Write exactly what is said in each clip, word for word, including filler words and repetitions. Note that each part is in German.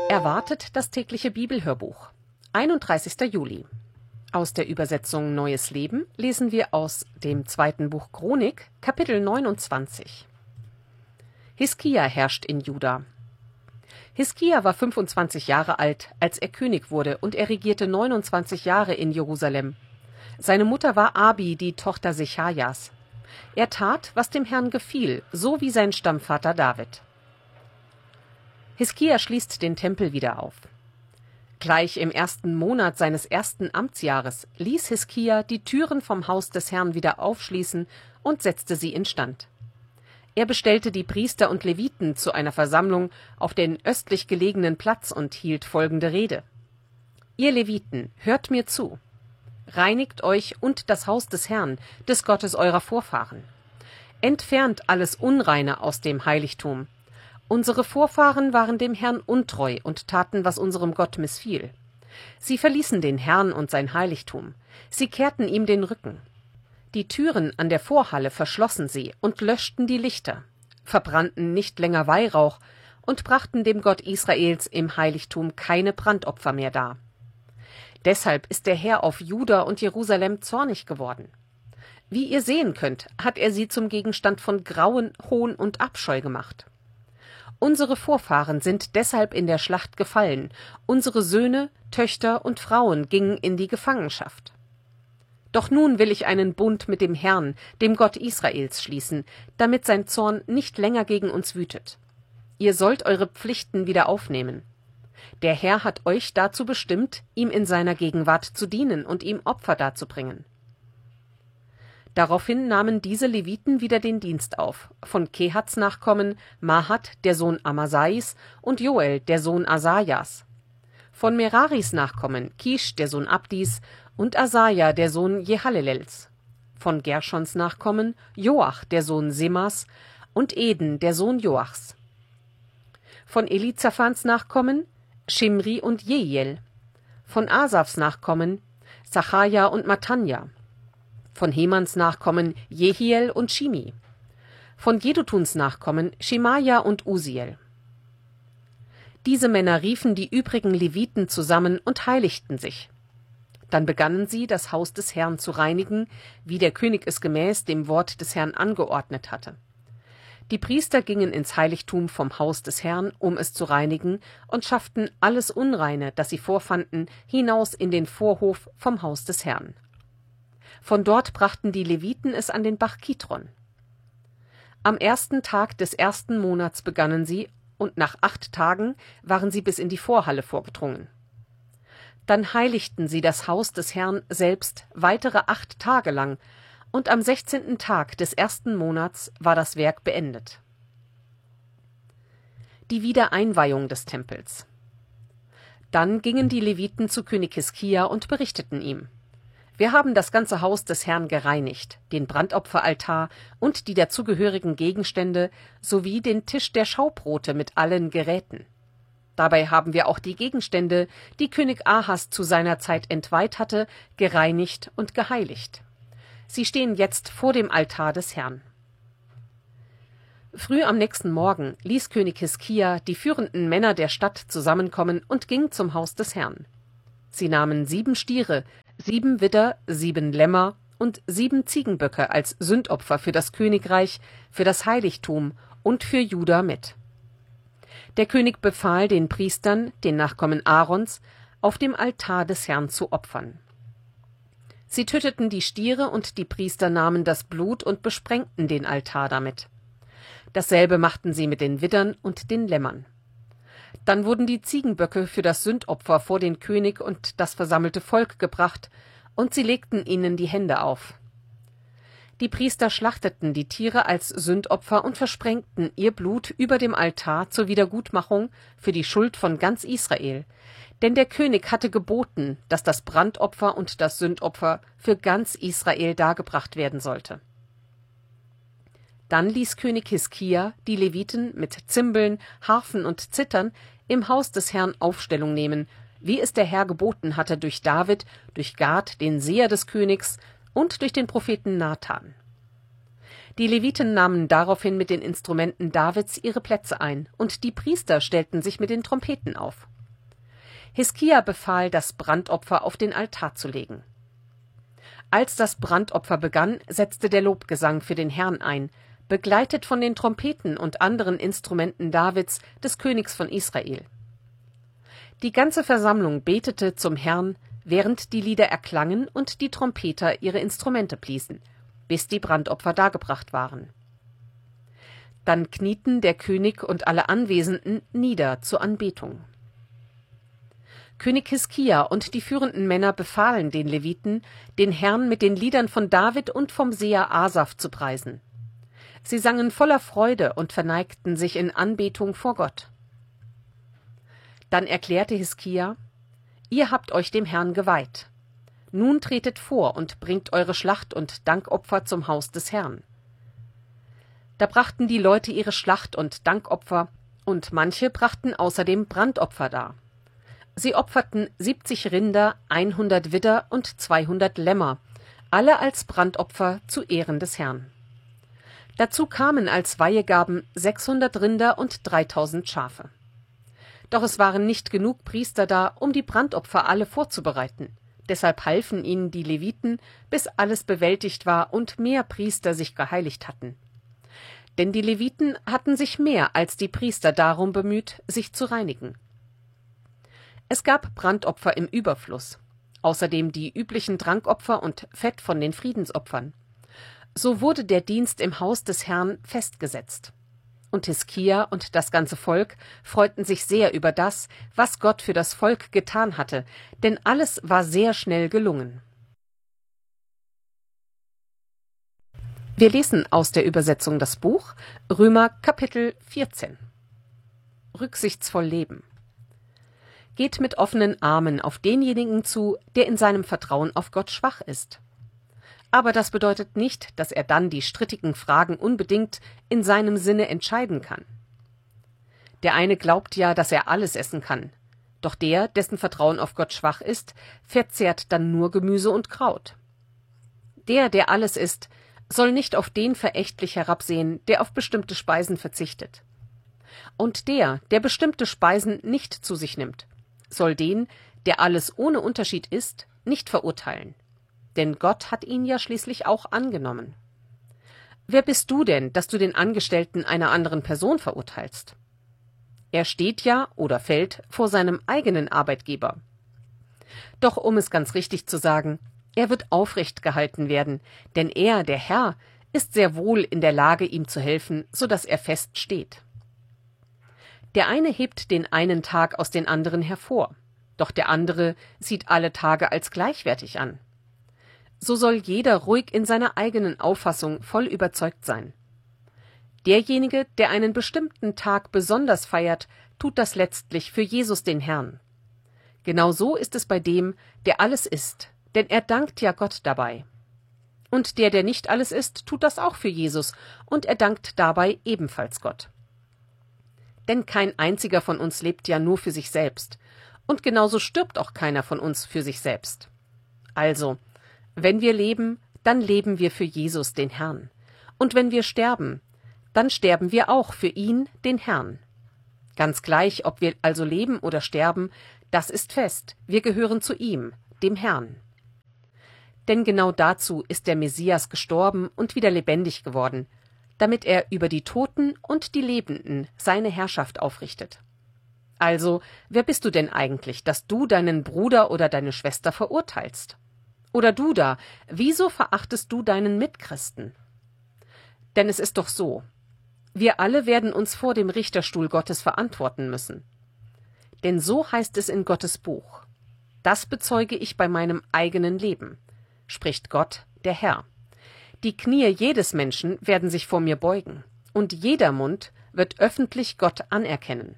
Erwartet das tägliche Bibelhörbuch. einunddreißigster Juli. Aus der Übersetzung Neues Leben lesen wir aus dem zweiten Buch Chronik, Kapitel neunundzwanzig. Hiskia herrscht in Juda. Hiskia war fünfundzwanzig Jahre alt, als er König wurde, und er regierte neunundzwanzig Jahre in Jerusalem. Seine Mutter war Abi, die Tochter Sechajas. Er tat, was dem Herrn gefiel, so wie sein Stammvater David. Hiskia schließt den Tempel wieder auf. Gleich im ersten Monat seines ersten Amtsjahres ließ Hiskia die Türen vom Haus des Herrn wieder aufschließen und setzte sie instand. Er bestellte die Priester und Leviten zu einer Versammlung auf den östlich gelegenen Platz und hielt folgende Rede: Ihr Leviten, hört mir zu. Reinigt euch und das Haus des Herrn, des Gottes eurer Vorfahren. Entfernt alles Unreine aus dem Heiligtum. Unsere Vorfahren waren dem Herrn untreu und taten, was unserem Gott missfiel. Sie verließen den Herrn und sein Heiligtum. Sie kehrten ihm den Rücken. Die Türen an der Vorhalle verschlossen sie und löschten die Lichter, verbrannten nicht länger Weihrauch und brachten dem Gott Israels im Heiligtum keine Brandopfer mehr dar. Deshalb ist der Herr auf Juda und Jerusalem zornig geworden. Wie ihr sehen könnt, hat er sie zum Gegenstand von Grauen, Hohn und Abscheu gemacht. Unsere Vorfahren sind deshalb in der Schlacht gefallen, unsere Söhne, Töchter und Frauen gingen in die Gefangenschaft. Doch nun will ich einen Bund mit dem Herrn, dem Gott Israels, schließen, damit sein Zorn nicht länger gegen uns wütet. Ihr sollt eure Pflichten wieder aufnehmen. Der Herr hat euch dazu bestimmt, ihm in seiner Gegenwart zu dienen und ihm Opfer darzubringen. Daraufhin nahmen diese Leviten wieder den Dienst auf, von Kehats Nachkommen Mahat, der Sohn Amasais, und Joel, der Sohn Asajas. Von Meraris Nachkommen Kisch, der Sohn Abdis, und Asaja, der Sohn Jehalelels. Von Gerschons Nachkommen Joach, der Sohn Semas, und Eden, der Sohn Joachs. Von Elizaphans Nachkommen Schimri und Jehiel. Von Asafs Nachkommen Zachaja und Matanja. Von Hemans Nachkommen Jehiel und Shimi. Von Jedutuns Nachkommen Schemaja und Usiel. Diese Männer riefen die übrigen Leviten zusammen und heiligten sich. Dann begannen sie, das Haus des Herrn zu reinigen, wie der König es gemäß dem Wort des Herrn angeordnet hatte. Die Priester gingen ins Heiligtum vom Haus des Herrn, um es zu reinigen, und schafften alles Unreine, das sie vorfanden, hinaus in den Vorhof vom Haus des Herrn. Von dort brachten die Leviten es an den Bach Kidron. Am ersten Tag des ersten Monats begannen sie, und nach acht Tagen waren sie bis in die Vorhalle vorgedrungen. Dann heiligten sie das Haus des Herrn selbst weitere acht Tage lang, und am sechzehnten Tag des ersten Monats war das Werk beendet. Die Wiedereinweihung des Tempels. Dann gingen die Leviten zu König Hiskia und berichteten ihm: Wir haben das ganze Haus des Herrn gereinigt, den Brandopferaltar und die dazugehörigen Gegenstände sowie den Tisch der Schaubrote mit allen Geräten. Dabei haben wir auch die Gegenstände, die König Ahas zu seiner Zeit entweiht hatte, gereinigt und geheiligt. Sie stehen jetzt vor dem Altar des Herrn. Früh am nächsten Morgen ließ König Hiskia die führenden Männer der Stadt zusammenkommen und ging zum Haus des Herrn. Sie nahmen sieben Stiere, sieben Widder, sieben Lämmer und sieben Ziegenböcke als Sündopfer für das Königreich, für das Heiligtum und für Juda mit. Der König befahl den Priestern, den Nachkommen Aarons, auf dem Altar des Herrn zu opfern. Sie töteten die Stiere und die Priester nahmen das Blut und besprengten den Altar damit. Dasselbe machten sie mit den Widdern und den Lämmern. Dann wurden die Ziegenböcke für das Sündopfer vor den König und das versammelte Volk gebracht, und sie legten ihnen die Hände auf. Die Priester schlachteten die Tiere als Sündopfer und versprengten ihr Blut über dem Altar zur Wiedergutmachung für die Schuld von ganz Israel, denn der König hatte geboten, dass das Brandopfer und das Sündopfer für ganz Israel dargebracht werden sollte. Dann ließ König Hiskia die Leviten mit Zimbeln, Harfen und Zithern im Haus des Herrn Aufstellung nehmen, wie es der Herr geboten hatte durch David, durch Gad, den Seher des Königs, und durch den Propheten Nathan. Die Leviten nahmen daraufhin mit den Instrumenten Davids ihre Plätze ein, und die Priester stellten sich mit den Trompeten auf. Hiskia befahl, das Brandopfer auf den Altar zu legen. Als das Brandopfer begann, setzte der Lobgesang für den Herrn ein, begleitet von den Trompeten und anderen Instrumenten Davids, des Königs von Israel. Die ganze Versammlung betete zum Herrn, während die Lieder erklangen und die Trompeter ihre Instrumente bliesen, bis die Brandopfer dargebracht waren. Dann knieten der König und alle Anwesenden nieder zur Anbetung. König Hiskia und die führenden Männer befahlen den Leviten, den Herrn mit den Liedern von David und vom Seher Asaf zu preisen. Sie sangen voller Freude und verneigten sich in Anbetung vor Gott. Dann erklärte Hiskia: Ihr habt euch dem Herrn geweiht. Nun tretet vor und bringt eure Schlacht- und Dankopfer zum Haus des Herrn. Da brachten die Leute ihre Schlacht- und Dankopfer, und manche brachten außerdem Brandopfer dar. Sie opferten siebzig Rinder, hundert Widder und zweihundert Lämmer, alle als Brandopfer zu Ehren des Herrn. Dazu kamen als Weihegaben sechshundert Rinder und dreitausend Schafe. Doch es waren nicht genug Priester da, um die Brandopfer alle vorzubereiten. Deshalb halfen ihnen die Leviten, bis alles bewältigt war und mehr Priester sich geheiligt hatten. Denn die Leviten hatten sich mehr als die Priester darum bemüht, sich zu reinigen. Es gab Brandopfer im Überfluss, außerdem die üblichen Trankopfer und Fett von den Friedensopfern. So wurde der Dienst im Haus des Herrn festgesetzt. Und Hiskia und das ganze Volk freuten sich sehr über das, was Gott für das Volk getan hatte, denn alles war sehr schnell gelungen. Wir lesen aus der Übersetzung das Buch Römer Kapitel vierzehn. Rücksichtsvoll leben. Geht mit offenen Armen auf denjenigen zu, der in seinem Vertrauen auf Gott schwach ist. Aber das bedeutet nicht, dass er dann die strittigen Fragen unbedingt in seinem Sinne entscheiden kann. Der eine glaubt ja, dass er alles essen kann, doch der, dessen Vertrauen auf Gott schwach ist, verzehrt dann nur Gemüse und Kraut. Der, der alles isst, soll nicht auf den verächtlich herabsehen, der auf bestimmte Speisen verzichtet. Und der, der bestimmte Speisen nicht zu sich nimmt, soll den, der alles ohne Unterschied isst, nicht verurteilen. Denn Gott hat ihn ja schließlich auch angenommen. Wer bist du denn, dass du den Angestellten einer anderen Person verurteilst? Er steht ja oder fällt vor seinem eigenen Arbeitgeber. Doch um es ganz richtig zu sagen, er wird aufrecht gehalten werden, denn er, der Herr, ist sehr wohl in der Lage, ihm zu helfen, so dass er fest steht. Der eine hebt den einen Tag aus den anderen hervor, doch der andere sieht alle Tage als gleichwertig an. So soll jeder ruhig in seiner eigenen Auffassung voll überzeugt sein. Derjenige, der einen bestimmten Tag besonders feiert, tut das letztlich für Jesus den Herrn. Genau so ist es bei dem, der alles isst, denn er dankt ja Gott dabei. Und der, der nicht alles isst, tut das auch für Jesus, und er dankt dabei ebenfalls Gott. Denn kein einziger von uns lebt ja nur für sich selbst, und genauso stirbt auch keiner von uns für sich selbst. Also, wenn wir leben, dann leben wir für Jesus, den Herrn. Und wenn wir sterben, dann sterben wir auch für ihn, den Herrn. Ganz gleich, ob wir also leben oder sterben, das ist fest, wir gehören zu ihm, dem Herrn. Denn genau dazu ist der Messias gestorben und wieder lebendig geworden, damit er über die Toten und die Lebenden seine Herrschaft aufrichtet. Also, wer bist du denn eigentlich, dass du deinen Bruder oder deine Schwester verurteilst? Oder du da, wieso verachtest du deinen Mitchristen? Denn es ist doch so, wir alle werden uns vor dem Richterstuhl Gottes verantworten müssen. Denn so heißt es in Gottes Buch: Das bezeuge ich bei meinem eigenen Leben, spricht Gott, der Herr. Die Knie jedes Menschen werden sich vor mir beugen, und jeder Mund wird öffentlich Gott anerkennen.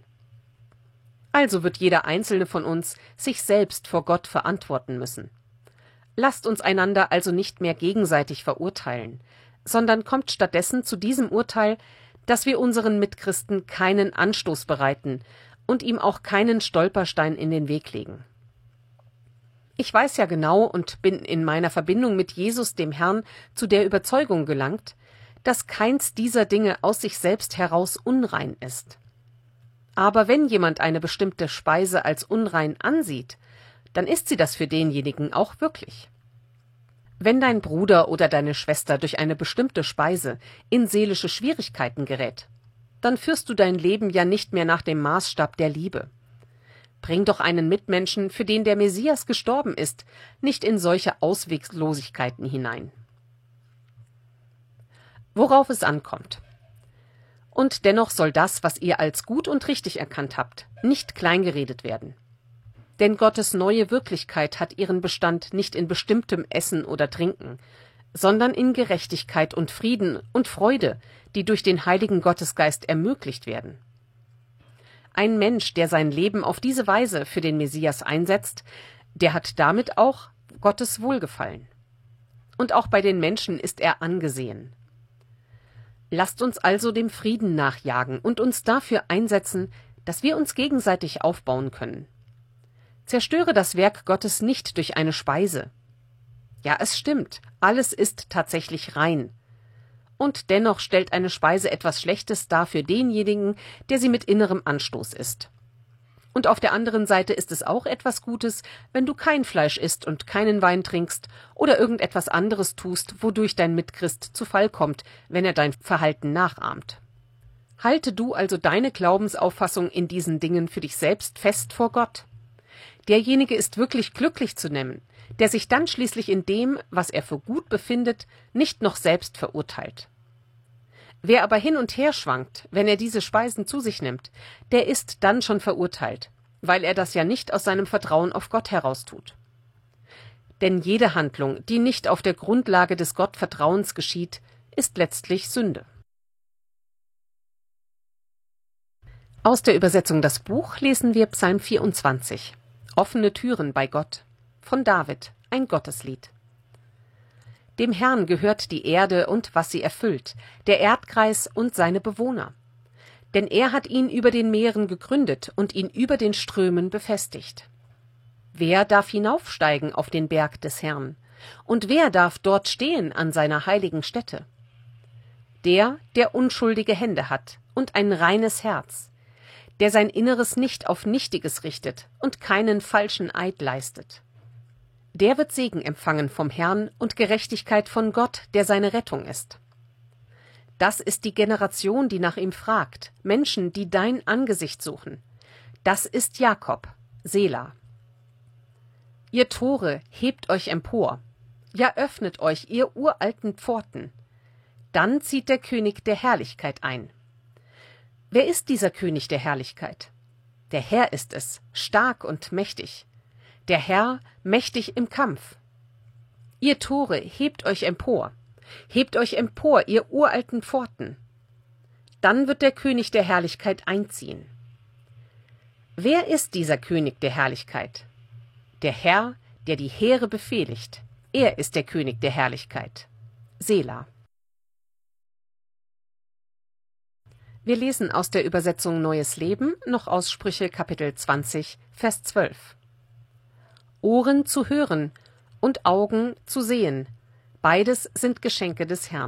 Also wird jeder einzelne von uns sich selbst vor Gott verantworten müssen. Lasst uns einander also nicht mehr gegenseitig verurteilen, sondern kommt stattdessen zu diesem Urteil, dass wir unseren Mitchristen keinen Anstoß bereiten und ihm auch keinen Stolperstein in den Weg legen. Ich weiß ja genau und bin in meiner Verbindung mit Jesus, dem Herrn, zu der Überzeugung gelangt, dass keins dieser Dinge aus sich selbst heraus unrein ist. Aber wenn jemand eine bestimmte Speise als unrein ansieht, dann ist sie das für denjenigen auch wirklich. Wenn dein Bruder oder deine Schwester durch eine bestimmte Speise in seelische Schwierigkeiten gerät, dann führst du dein Leben ja nicht mehr nach dem Maßstab der Liebe. Bring doch einen Mitmenschen, für den der Messias gestorben ist, nicht in solche Ausweglosigkeiten hinein. Worauf es ankommt. Und dennoch soll das, was ihr als gut und richtig erkannt habt, nicht kleingeredet werden. Denn Gottes neue Wirklichkeit hat ihren Bestand nicht in bestimmtem Essen oder Trinken, sondern in Gerechtigkeit und Frieden und Freude, die durch den heiligen Gottesgeist ermöglicht werden. Ein Mensch, der sein Leben auf diese Weise für den Messias einsetzt, der hat damit auch Gottes Wohlgefallen. Und auch bei den Menschen ist er angesehen. Lasst uns also dem Frieden nachjagen und uns dafür einsetzen, dass wir uns gegenseitig aufbauen können. Zerstöre das Werk Gottes nicht durch eine Speise. Ja, es stimmt, alles ist tatsächlich rein. Und dennoch stellt eine Speise etwas Schlechtes dar für denjenigen, der sie mit innerem Anstoß isst. Und auf der anderen Seite ist es auch etwas Gutes, wenn du kein Fleisch isst und keinen Wein trinkst oder irgendetwas anderes tust, wodurch dein Mitchrist zu Fall kommt, wenn er dein Verhalten nachahmt. Halte du also deine Glaubensauffassung in diesen Dingen für dich selbst fest vor Gott. Derjenige ist wirklich glücklich zu nennen, der sich dann schließlich in dem, was er für gut befindet, nicht noch selbst verurteilt. Wer aber hin und her schwankt, wenn er diese Speisen zu sich nimmt, der ist dann schon verurteilt, weil er das ja nicht aus seinem Vertrauen auf Gott heraus tut. Denn jede Handlung, die nicht auf der Grundlage des Gottvertrauens geschieht, ist letztlich Sünde. Aus der Übersetzung Das Buch lesen wir Psalm vierundzwanzig. Offene Türen bei Gott. Von David, ein Gotteslied. Dem Herrn gehört die Erde und was sie erfüllt, der Erdkreis und seine Bewohner. Denn er hat ihn über den Meeren gegründet und ihn über den Strömen befestigt. Wer darf hinaufsteigen auf den Berg des Herrn? Und wer darf dort stehen an seiner heiligen Stätte? Der, der unschuldige Hände hat und ein reines Herz, der sein Inneres nicht auf Nichtiges richtet und keinen falschen Eid leistet. Der wird Segen empfangen vom Herrn und Gerechtigkeit von Gott, der seine Rettung ist. Das ist die Generation, die nach ihm fragt, Menschen, die dein Angesicht suchen. Das ist Jakob, Sela. Ihr Tore, hebt euch empor. Ja, öffnet euch, ihr uralten Pforten. Dann zieht der König der Herrlichkeit ein. Wer ist dieser König der Herrlichkeit? Der Herr ist es, stark und mächtig. Der Herr, mächtig im Kampf. Ihr Tore, hebt euch empor. Hebt euch empor, ihr uralten Pforten. Dann wird der König der Herrlichkeit einziehen. Wer ist dieser König der Herrlichkeit? Der Herr, der die Heere befehligt. Er ist der König der Herrlichkeit. Sela. Wir lesen aus der Übersetzung Neues Leben noch aus Sprüche Kapitel zwanzig, Vers zwölf. Ohren zu hören und Augen zu sehen, beides sind Geschenke des Herrn.